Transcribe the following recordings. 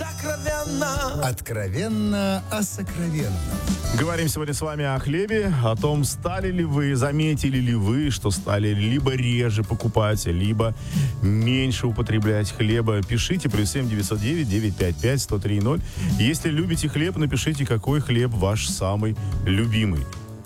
Откровенно о сокровенном. Говорим сегодня с вами о хлебе, о том, стали ли вы, заметили ли вы, что стали либо реже покупать, либо меньше употреблять хлеба. Пишите +7 909 955 1030. Если любите хлеб, напишите, какой хлеб ваш самый любимый.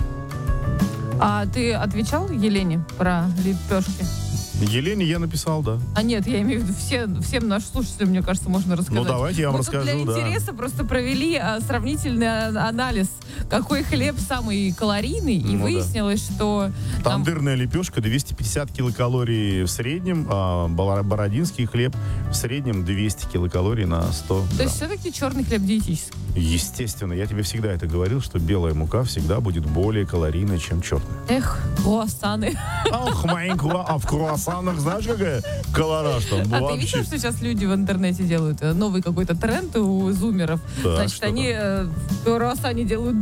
А ты отвечал Елене про лепешки? Елене я написал, да. А нет, я имею в виду, всем нашим слушателям, мне кажется, можно рассказать. Ну, давайте я вам расскажу, для интереса просто провели сравнительный анализ, какой хлеб самый калорийный, и выяснилось, что... Тандырная лепешка 250 килокалорий в среднем, а бородинский хлеб в среднем 200 килокалорий на 100 грамм. То есть все-таки черный хлеб диетический? Естественно, я тебе всегда это говорил, что белая мука всегда будет более калорийной, чем черная. Эх, круассаны. Ах, а в круассанах знаешь, какая колораж там? А ты видишь, что сейчас люди в интернете делают? Новый какой-то тренд у зумеров. Да, значит, они в круассане делают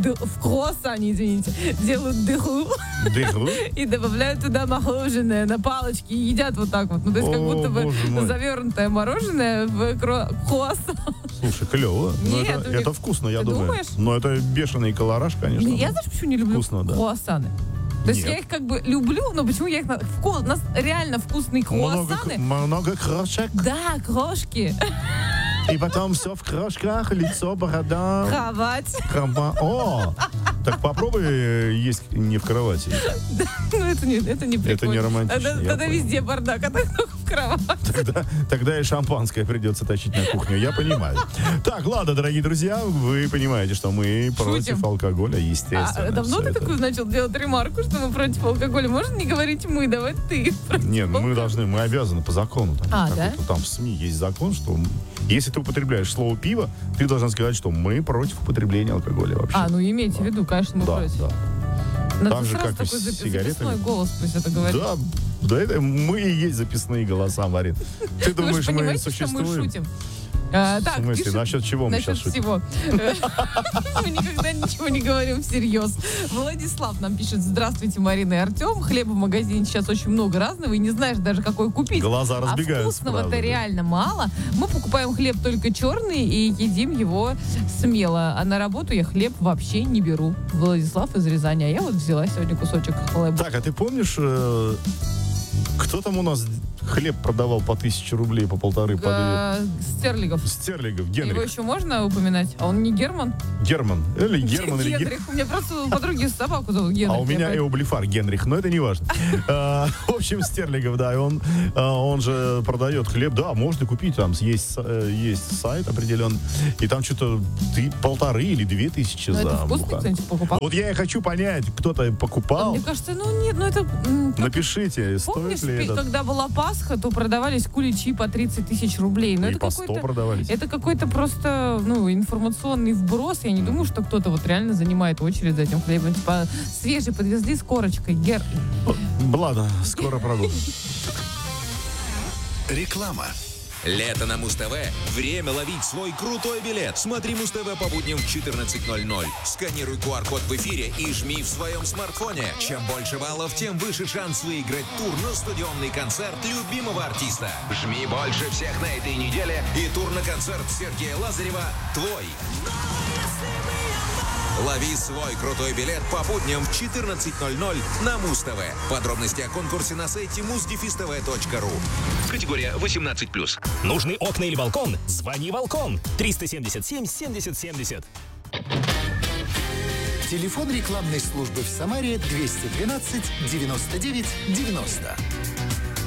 делают дыру. И добавляют туда мороженое на палочке и едят вот так вот. Ну, то есть как будто бы завернутое мороженое в круассан. Слушай, клево. Нет, это вкусно, я думаю. Думаешь? Но это бешеный колораж, конечно. Я, знаешь, почему не люблю круассаны? То есть я их как бы люблю, но почему я их... У нас реально вкусные круассаны. Много крошек. Да, крошки. И потом все в крошках, лицо, борода. Кровать. О, так попробуй есть не в кровати. Ну, это не прикольно. Это не романтично. Тогда везде бардак, а так только в кровать. Тогда и шампанское придется точить на кухню, я понимаю. Так, ладно, дорогие друзья, вы понимаете, что мы против алкоголя, естественно. Давно ты такую начал делать ремарку, что мы против алкоголя? Можно не говорить мы, давай ты. Нет, мы обязаны по закону. Да? Там в СМИ есть закон, что если ты употребляешь слово пиво, ты должен сказать, что мы против употребления алкоголя вообще. Имейте в виду, конечно, мы против. Да. Так же, как и с сигаретами. Записной голос пусть это говорит. Да, это мы и есть записные голоса, Марин. Ты думаешь, мы существуем? Что мы шутим? В смысле? Насчет чего мы сейчас шутим? Насчет всего. Мы никогда ничего не говорим всерьез. Владислав нам пишет: здравствуйте, Марина и Артем. Хлеба в магазине сейчас очень много разного, и не знаешь даже, какой купить. Глаза разбегаются. А вкусного-то реально мало. Мы покупаем хлеб только черный и едим его смело. А на работу я хлеб вообще не беру. Владислав из Рязани. А я вот взяла сегодня кусочек хлеба. Так, а ты помнишь, кто там у нас хлеб продавал по 1000 рублей, по 1,5, по 2? Стерлигов, Генрих. Его еще можно упоминать? А он не Герман? Герман. Или Герман, или Генрих. У меня просто у подруги собаку зовут Генрих. А у меня Эоблифар Генрих, но это не важно. В общем, Стерлигов, да, и он же продает хлеб. Да, можно купить, там есть сайт определенный, и там что-то 1,5 или 2000 за это вкусно, кстати, покупал. Вот я и хочу понять, кто-то покупал. Мне кажется, это... Напишите, стоит ли это. Когда была Пасха, то продавались куличи по 30 тысяч рублей. Но и это по 100 продавались. Это какой-то просто, информационный вброс. Я не думаю, что кто-то вот реально занимает очередь за этим хлебом. Типа, свежий подвезли с корочкой. Ладно, скоро продолжим. Реклама. Лето на Муз-ТВ. Время ловить свой крутой билет. Смотри Муз-ТВ по будням в 14:00. Сканируй QR-код в эфире и жми в своем смартфоне. Чем больше баллов, тем выше шанс выиграть тур на стадионный концерт любимого артиста. Жми больше всех на этой неделе, и тур на концерт Сергея Лазарева твой. Лови свой крутой билет по будням в 14:00 на Муз-ТВ. Подробности о конкурсе на сайте muzdefistv.ru. Категория 18+. Нужны окна или балкон? Звони Волкон. 377 70 70. Телефон рекламной службы в Самаре 212 99 90.